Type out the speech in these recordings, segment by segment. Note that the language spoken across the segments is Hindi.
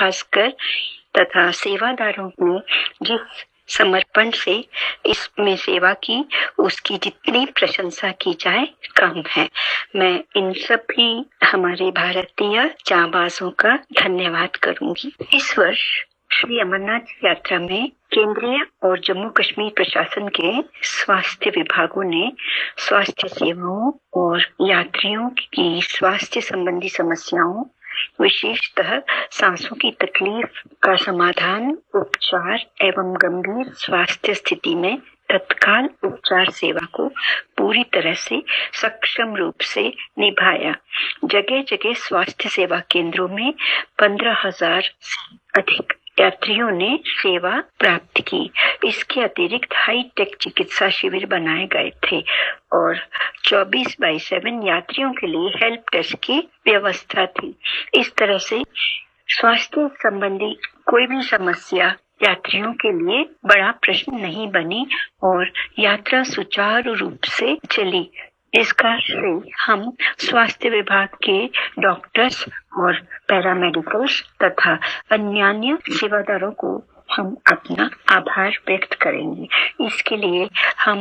खासकर तथा सेवादारों ने जिस समर्पण से इसमें सेवा की, उसकी जितनी प्रशंसा की जाए कम है। मैं इन सभी हमारे भारतीय जांबाजों का धन्यवाद करूंगी। इस वर्ष श्री अमरनाथ यात्रा में केंद्रीय और जम्मू कश्मीर प्रशासन के स्वास्थ्य विभागों ने स्वास्थ्य सेवाओं और यात्रियों की स्वास्थ्य संबंधी समस्याओं, विशेषतः सांसों की तकलीफ का समाधान, उपचार एवं गंभीर स्वास्थ्य स्थिति में तत्काल उपचार सेवा को पूरी तरह से सक्षम रूप से निभाया। जगह जगह स्वास्थ्य सेवा केंद्रों में 15,000 से अधिक यात्रियों ने सेवा प्राप्त की। इसके अतिरिक्त हाईटेक चिकित्सा शिविर बनाए गए थे और 24/7 यात्रियों के लिए हेल्प डेस्क की व्यवस्था थी। इस तरह से स्वास्थ्य संबंधी कोई भी समस्या यात्रियों के लिए बड़ा प्रश्न नहीं बनी और यात्रा सुचारू रूप से चली। इसका श्रेय हम स्वास्थ्य विभाग के डॉक्टर्स और पैरामेडिकल्स तथा अन्य सेवादारों को हम अपना आभार व्यक्त करेंगे। इसके लिए हम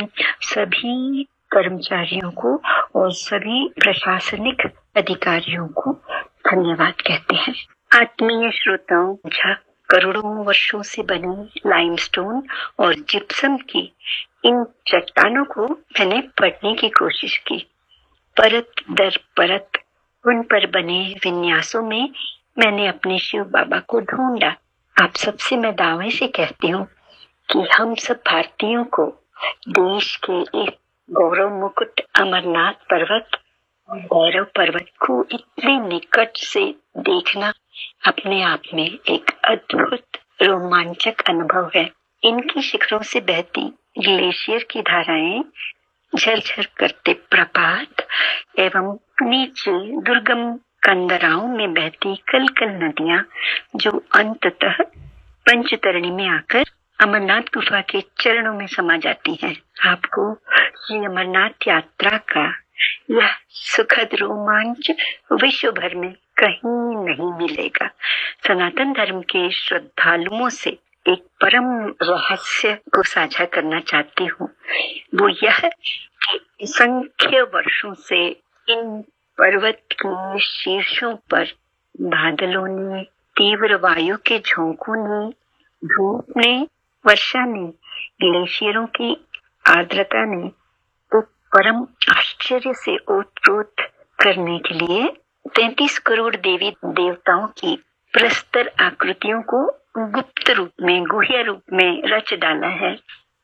सभी कर्मचारियों को और सभी प्रशासनिक अधिकारियों को धन्यवाद कहते हैं। आत्मीय श्रोताओं, करोड़ों वर्षों से बनी लाइमस्टोन और जिप्सम की इन चट्टानों को मैंने पढ़ने की कोशिश की। परत दर परत उन पर बने विन्यासों में मैंने अपने शिव बाबा को ढूंढा। आप सबसे मैं दावे से कहती हूँ कि हम सब भारतीयों को देश के इस गौरव मुकुट अमरनाथ पर्वत और गौरव पर्वत को इतने निकट से देखना अपने आप में एक अद्भुत रोमांचक अनुभव है। इनकी शिखरों से बहती ग्लेशियर की धाराएं, झरझर करते प्रपात एवं नीचे दुर्गम कंदराओं में बहती कलकल नदियां जो अंततः पंचतरणी में आकर अमरनाथ गुफा के चरणों में समा जाती हैं। आपको श्री अमरनाथ यात्रा का यह सुखद रोमांच विश्व भर में कहीं नहीं मिलेगा। सनातन धर्म के श्रद्धालुओं से एक परम रहस्य को साझा करना चाहती हूँ। वो यह कि असंख्य वर्षों से इन पर्वत के शीर्षों पर बादलों ने, तीव्र वायु के झोंकों ने, धूप ने, वर्षा ने, ग्लेशियरों की आर्द्रता ने एक परम आश्चर्य से ओतप्रोत करने के लिए 33 करोड़ देवी देवताओं की प्रस्तर आकृतियों को गुप्त रूप में, गुह्य रूप में रच डाला है।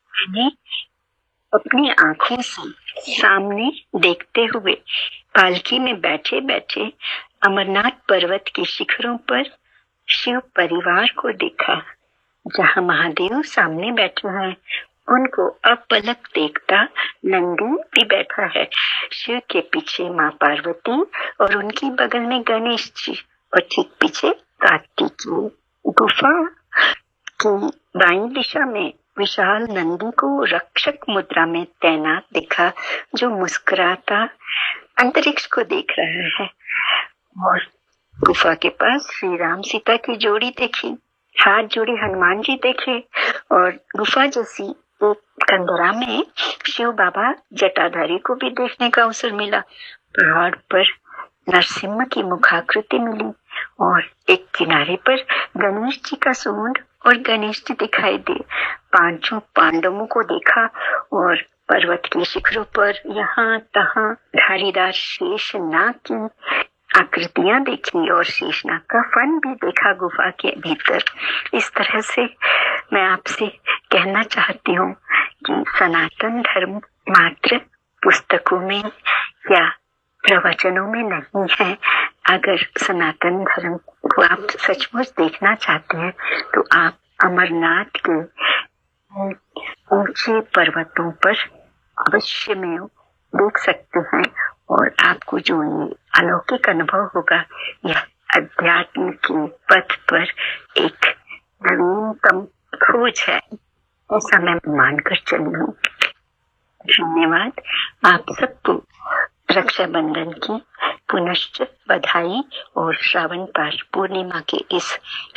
अपनी आंखों से सामने देखते हुए पालकी में बैठे बैठे अमरनाथ पर्वत के शिखरों पर शिव परिवार को देखा। जहां महादेव सामने बैठे हैं, उनको अपलक देखता नंदी भी बैठा है। शिव के पीछे माँ पार्वती और उनकी बगल में गणेश जी और ठीक पीछे कार्तिकेय। गुफा की बाईं दिशा में विशाल नंदी को रक्षक मुद्रा में तैनात दिखा, जो मुस्कुराता अंतरिक्ष को देख रहा है। और गुफा के पास श्री राम सीता की जोड़ी देखी, हाथ जोड़े हनुमान जी देखे और गुफा जैसी एक कंदरा में शिव बाबा जटाधारी को भी देखने का अवसर मिला। पहाड़ पर नरसिम्हा की मुखाकृति मिली और एक किनारे पर गणेश जी का सूंड और गणेश जी दिखाई दे। पांचों पांडवों को देखा और पर्वत के शिखरों पर यहाँ तहाँ धारीदार शेषनाग की आकृतियां देखी और शेषनाग का फन भी देखा गुफा के भीतर। इस तरह से मैं आपसे कहना चाहती हूँ कि सनातन धर्म मात्र पुस्तकों में या प्रवचनों में नहीं है। अगर सनातन धर्म को आप सचमुच देखना चाहते हैं तो आप अमरनाथ के ऊंचे पर्वतों पर अवश्य में देख सकते हैं और आपको जो ये अलौकिक अनुभव होगा, यह अध्यात्म के पथ पर एक नवीनतम खोज है, ऐसा मैं मानकर चली हूँ। धन्यवाद। आप सबको रक्षाबंधन की पुनश्च बधाई और श्रावण पूर्णिमा के इस